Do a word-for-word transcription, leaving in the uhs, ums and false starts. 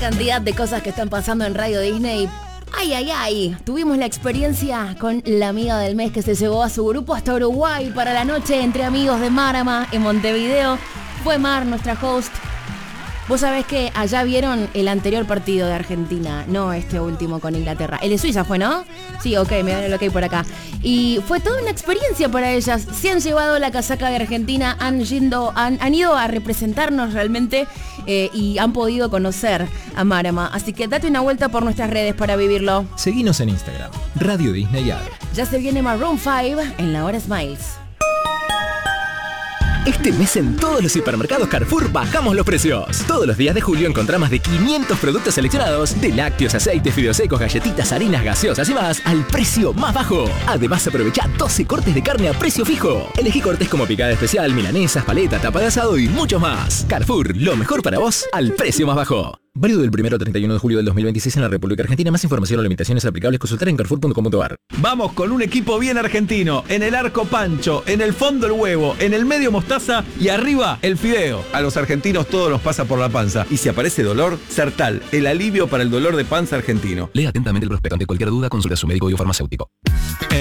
cantidad de cosas que están pasando en Radio Disney. Ay, ay, ay. Tuvimos la experiencia con la amiga del mes que se llevó a su grupo hasta Uruguay para la noche entre amigos de Marama en Montevideo. Fue Mar, nuestra host. Vos sabés que allá vieron el anterior partido de Argentina, no este último con Inglaterra. El de Suiza fue, ¿no? Sí, ok, me dan el ok por acá. Y fue toda una experiencia para ellas. Se han llevado la casaca de Argentina, han, yendo, han, han ido a representarnos realmente eh, y han podido conocer a Marama. Así que date una vuelta por nuestras redes para vivirlo. Seguinos en Instagram, Radio Disney A D. Ya se viene Maroon cinco en la hora Smiles. Este mes en todos los supermercados Carrefour bajamos los precios. Todos los días de julio encontrá más de quinientos productos seleccionados, de lácteos, aceites, fideos secos, galletitas, harinas, gaseosas y más, al precio más bajo. Además aprovecha doce cortes de carne a precio fijo. Elegí cortes como picada especial, milanesas, paleta, tapa de asado y mucho más. Carrefour, lo mejor para vos al precio más bajo. Válido del primero al treinta y uno de julio del dos mil veintiséis en la República Argentina. Más información o limitaciones aplicables consultar en carrefour punto com punto a r. Vamos con un equipo bien argentino. En el arco Pancho, en el fondo el huevo, en el medio mostaza y arriba el fideo. A los argentinos todo nos pasa por la panza. Y si aparece dolor, Sertal, el alivio para el dolor de panza argentino. Lea atentamente el prospecto. Ante cualquier duda consulta a su médico o farmacéutico.